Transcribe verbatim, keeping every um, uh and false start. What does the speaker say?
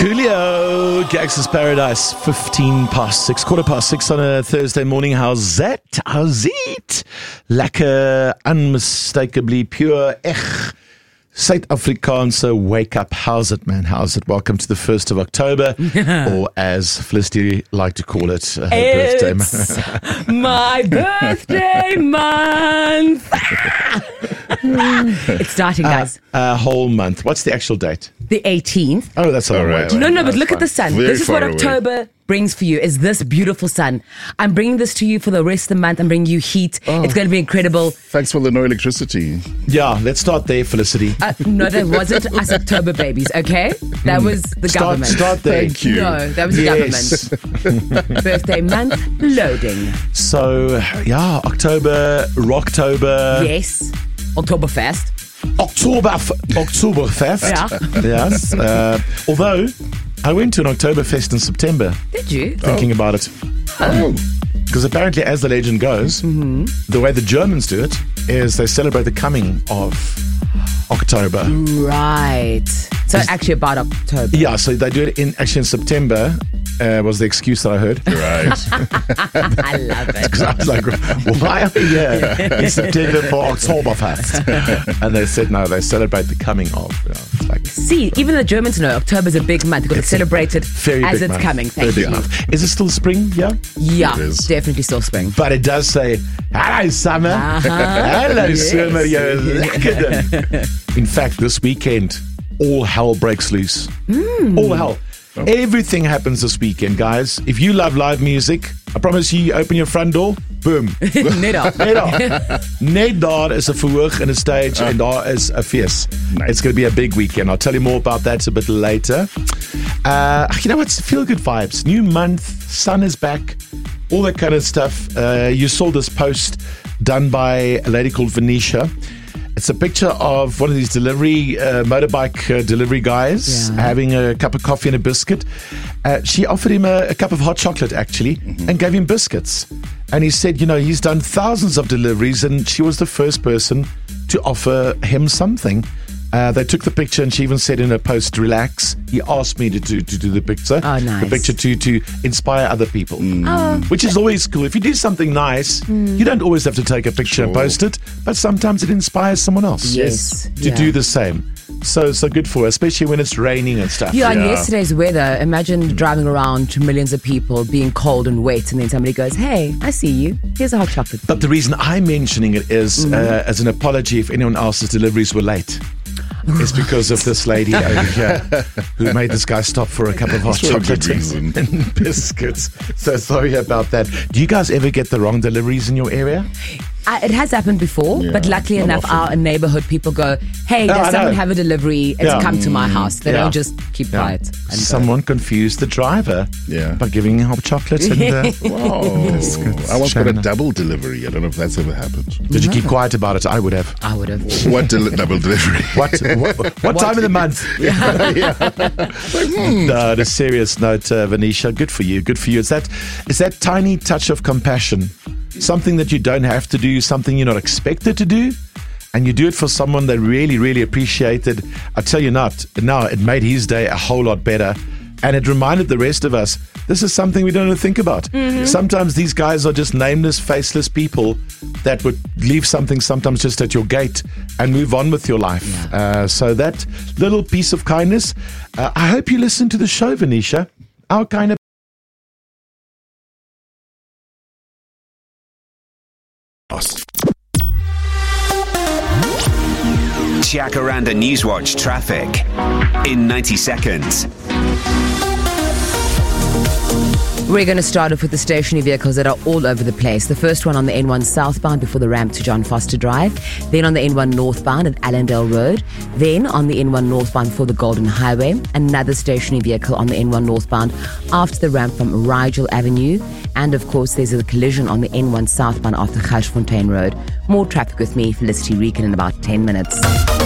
Coolio, Gangsta's Paradise, fifteen past six, quarter past six on a Thursday morning. How's that? How's it? Lekker, unmistakably pure, echt, Suid-Afrikaanse wake up. How's it, man? How's it? Welcome to the first of October, or as Felicity like to call it, uh, her birthday It's my birthday month. It's starting, guys. A uh, whole month. What's the actual date? The eighteenth. Oh, that's a long way away. No, no, but look at the sun. Very This is what far away. October brings for you, is this beautiful sun. I'm bringing this to you for the rest of the month. I'm bringing you heat. Oh. It's going to be incredible. Thanks for the no electricity. Yeah, let's start there, Felicity. Uh, no, that wasn't us October babies, okay? That was the Start, government. start there. Thank you. No, that was Yes. the government. Birthday month, loading. So, yeah, October, Rocktober, Yes. Oktoberfest. October, Oktoberfest. Yeah. Yes. Uh, although, I went to an Oktoberfest in September, Did you? thinking about it. Oh, Because apparently, as the legend goes, Mm-hmm. the way the Germans do it is they celebrate the coming of October. Right. So actually about October. Yeah, so they do it in actually in September, uh, was the excuse that I heard. right. I love it. Because I was like, why are we here in September for Oktoberfest? And they said, no, they celebrate the coming of. Yeah, it's like, See, even the Germans know October's a big month. You've got to celebrate it very as big it's month. coming. Very Thank big you. month. Is it still spring? Yeah. Yeah, It is. definitely still spring. But it does say, hello, summer. Uh-huh. Hello, Yes. summer. You're lekker. In fact, this weekend, all hell breaks loose. Mm. All hell. Everything happens this weekend, guys. If you love live music, I promise you, you open your front door, boom. Net op. Net daar. Net daar is 'n verhoog in 'n stage en daar is 'n fees. Nice. It's going to be a big weekend. I'll tell you more about that a bit later. Uh, you know what's feel good vibes. New month, sun is back, all that kind of stuff. Uh, you saw this post done by a lady called Venetia. It's a picture of one of these delivery, uh, motorbike uh, delivery guys Yeah. having a cup of coffee and a biscuit. Uh, she offered him a, a cup of hot chocolate, actually, and gave him biscuits. And he said, you know, he's done thousands of deliveries, and she was the first person to offer him something. Uh, they took the picture, and she even said in her post, relax. He asked me to do, to do the picture. Oh, nice. The picture to, to inspire other people, Oh. which is always cool. If you do something nice, you don't always have to take a picture and Sure. post it, but sometimes it inspires someone else Yes. to Yeah. do the same. So, so good for her, especially when it's raining and stuff. Yeah, and Yeah. yesterday's weather, imagine driving around to millions of people being cold and wet, and then somebody goes, hey, I see you. Here's a hot chocolate. But the reason I'm mentioning it is uh, as an apology if anyone else's deliveries were late. It's because of this lady over here who made this guy stop for a cup of hot That's for a good chocolate reason. and biscuits. So sorry about that. Do you guys ever get the wrong deliveries in your area? Uh, it has happened before, Yeah, but luckily not enough, often. our neighborhood people go, hey, No, I does someone know. have a delivery? It's Yeah. come to my house. They Yeah. don't just keep Yeah. quiet. And go. Someone confused the driver Yeah. by giving him hot chocolate. And, uh, Wow. I once got a Shame. double delivery. I don't know if that's ever happened. did you keep quiet about it? I would have. I would have. What del- double delivery? What, what, what time of the month? No, on a serious note, uh, Venetia, good for you. Good for you. It's that, it's that tiny touch of compassion. Something that you don't have to do, something you're not expected to do, and you do it for someone that really, really appreciated. I tell you not, now it made his day a whole lot better. And it reminded the rest of us, this is something we don't know to think about. Sometimes these guys are just nameless, faceless people that would leave something sometimes just at your gate and move on with your life. Uh, so that little piece of kindness, uh, I hope you listen to the show, Venetia. Our kind of Jacaranda Newswatch traffic in ninety seconds. We're going to start off with the stationary vehicles that are all over the place. The first one on the N one southbound before the ramp to John Foster Drive. Then on the N one northbound at Allendale Road. Then on the N one northbound for the Golden Highway. Another stationary vehicle on the N one northbound after the ramp from Rigel Avenue. And of course, there's a collision on the N one southbound after Gashfontein Road. More traffic with me, Felicity Reekin, in about ten minutes.